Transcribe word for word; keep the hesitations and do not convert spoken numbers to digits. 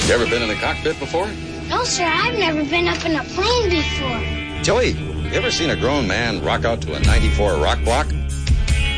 You ever been in the cockpit before? No, sir, I've never been up in a plane before. Joey, you ever seen a grown man rock out to a ninety-four rock block?